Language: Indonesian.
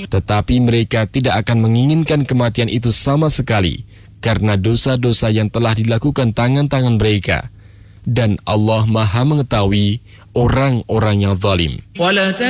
Tetapi mereka tidak akan menginginkan kematian itu sama sekali, karena dosa-dosa yang telah dilakukan tangan-tangan mereka. Dan Allah Maha mengetahui orang-orang yang zalim.